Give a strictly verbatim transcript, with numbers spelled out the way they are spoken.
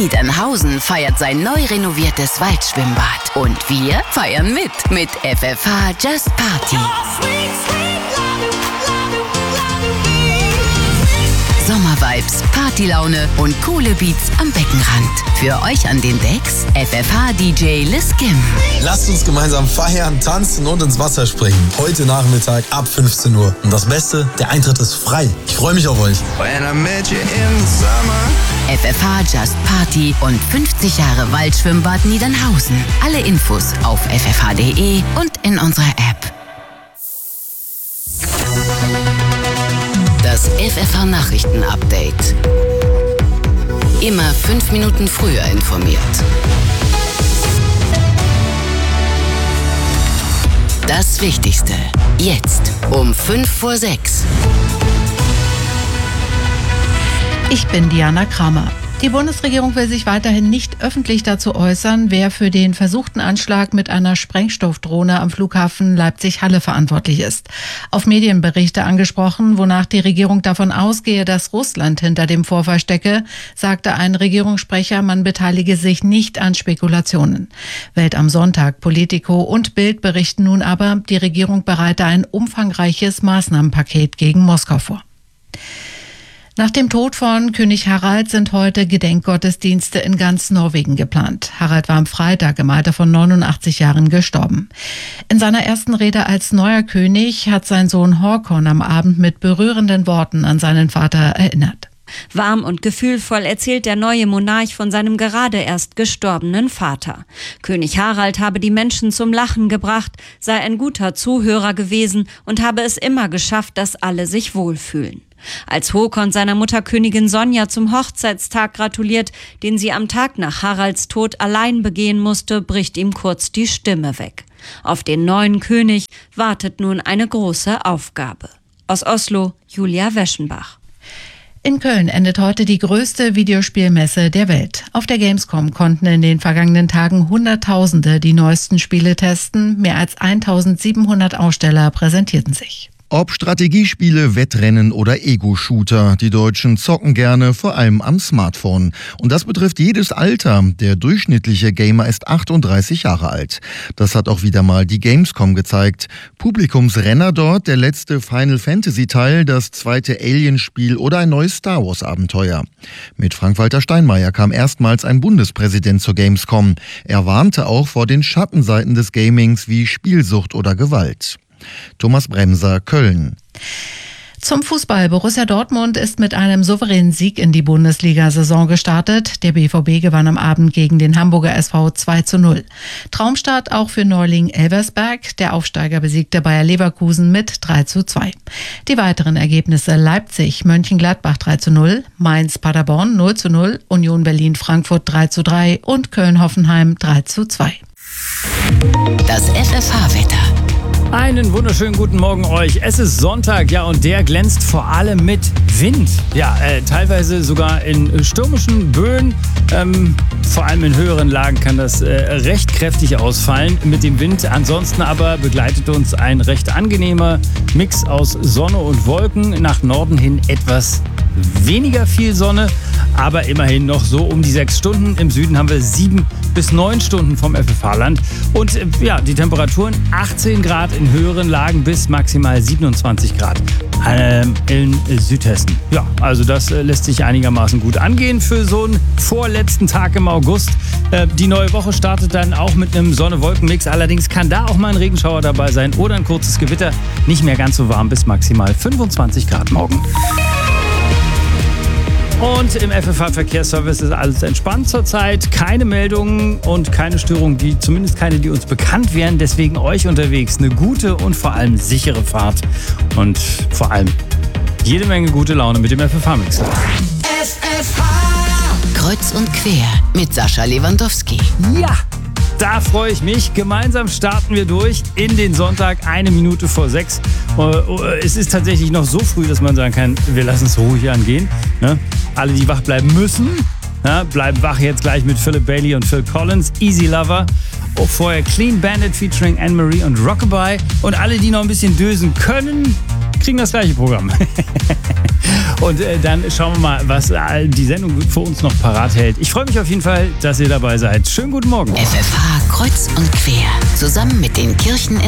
Niedernhausen feiert sein neu renoviertes Waldschwimmbad. Und wir feiern mit, mit F F H Just Party. Sommervibes, Partylaune und coole Beats am Beckenrand. Für euch an den Decks F F H D J Liz Kim. Lasst uns gemeinsam feiern, tanzen und ins Wasser springen. Heute Nachmittag ab fünfzehn Uhr. Und das Beste, der Eintritt ist frei. Ich freue mich auf euch. F F H Just Party und fünfzig Jahre Waldschwimmbad Niedernhausen. Alle Infos auf f f h punkt d e und in unserer App. Das F F H Nachrichten-Update. Immer fünf Minuten früher informiert. Das Wichtigste. Jetzt um fünf vor sechs. Ich bin Diana Kramer. Die Bundesregierung will sich weiterhin nicht öffentlich dazu äußern, wer für den versuchten Anschlag mit einer Sprengstoffdrohne am Flughafen Leipzig-Halle verantwortlich ist. Auf Medienberichte angesprochen, wonach die Regierung davon ausgehe, dass Russland hinter dem Vorfall stecke, sagte ein Regierungssprecher, man beteilige sich nicht an Spekulationen. Welt am Sonntag, Politico und Bild berichten nun aber, die Regierung bereite ein umfangreiches Maßnahmenpaket gegen Moskau vor. Nach dem Tod von König Harald sind heute Gedenkgottesdienste in ganz Norwegen geplant. Harald war am Freitag im Alter von neunundachtzig Jahren gestorben. In seiner ersten Rede als neuer König hat sein Sohn Håkon am Abend mit berührenden Worten an seinen Vater erinnert. Warm und gefühlvoll erzählt der neue Monarch von seinem gerade erst gestorbenen Vater. König Harald habe die Menschen zum Lachen gebracht, sei ein guter Zuhörer gewesen und habe es immer geschafft, dass alle sich wohlfühlen. Als Håkon seiner Mutter Königin Sonja zum Hochzeitstag gratuliert, den sie am Tag nach Haralds Tod allein begehen musste, bricht ihm kurz die Stimme weg. Auf den neuen König wartet nun eine große Aufgabe. Aus Oslo, Julia Weschenbach. In Köln endet heute die größte Videospielmesse der Welt. Auf der Gamescom konnten in den vergangenen Tagen Hunderttausende die neuesten Spiele testen. Mehr als eintausendsiebenhundert Aussteller präsentierten sich. Ob Strategiespiele, Wettrennen oder Ego-Shooter, die Deutschen zocken gerne, vor allem am Smartphone. Und das betrifft jedes Alter. Der durchschnittliche Gamer ist achtunddreißig Jahre alt. Das hat auch wieder mal die Gamescom gezeigt. Publikumsrenner dort, der letzte Final-Fantasy-Teil, das zweite Alien-Spiel oder ein neues Star Wars-Abenteuer. Mit Frank-Walter Steinmeier kam erstmals ein Bundespräsident zur Gamescom. Er warnte auch vor den Schattenseiten des Gamings wie Spielsucht oder Gewalt. Thomas Bremser, Köln. Zum Fußball. Borussia Dortmund ist mit einem souveränen Sieg in die Bundesliga-Saison gestartet. Der B V B gewann am Abend gegen den Hamburger S V zwei zu null. Traumstart auch für Neuling Elversberg. Der Aufsteiger besiegte Bayer Leverkusen mit drei zu zwei. Die weiteren Ergebnisse: Leipzig, Mönchengladbach drei zu null, Mainz, Paderborn null zu null, Union Berlin, Frankfurt drei zu drei und Köln-Hoffenheim drei zu zwei. Das F F H-Wetter. Einen wunderschönen guten Morgen euch. Es ist Sonntag, ja, und der glänzt vor allem mit Wind. Ja, äh, teilweise sogar in stürmischen Böen. Ähm, vor allem in höheren Lagen kann das äh, recht kräftig ausfallen mit dem Wind. Ansonsten aber begleitet uns ein recht angenehmer Mix aus Sonne und Wolken. Nach Norden hin etwas weniger viel Sonne, aber immerhin noch so um die sechs Stunden. Im Süden haben wir sieben bis neun Stunden vom F F H-Land. Und äh, ja, die Temperaturen achtzehn Grad in höheren Lagen bis maximal siebenundzwanzig Grad ähm, in Südhessen. Ja, also das äh, lässt sich einigermaßen gut angehen für so einen vorletzten Tag im August. Äh, die neue Woche startet dann auch mit einem Sonne-Wolken-Mix. Allerdings kann da auch mal ein Regenschauer dabei sein oder ein kurzes Gewitter. Nicht mehr ganz so warm bis maximal fünfundzwanzig Grad morgen. Und im F F H-Verkehrsservice ist alles entspannt zurzeit. Keine Meldungen und keine Störungen, die, zumindest keine, die uns bekannt wären. Deswegen euch unterwegs eine gute und vor allem sichere Fahrt. Und vor allem jede Menge gute Laune mit dem F F H-Mix. F F H. Kreuz und quer mit Sascha Lewandowski. Ja! Da freue ich mich. Gemeinsam starten wir durch in den Sonntag, eine Minute vor sechs. Es ist tatsächlich noch so früh, dass man sagen kann, wir lassen es ruhig angehen. Alle, die wach bleiben müssen, bleiben wach jetzt gleich mit Philip Bailey und Phil Collins, Easy Lover. Auch vorher Clean Bandit featuring Anne-Marie und Rockabye. Und alle, die noch ein bisschen dösen können, kriegen das gleiche Programm. Und äh, dann schauen wir mal, was äh, die Sendung für uns noch parat hält. Ich freue mich auf jeden Fall, dass ihr dabei seid. Schönen guten Morgen. F F H kreuz und quer. Zusammen mit den Kirchen in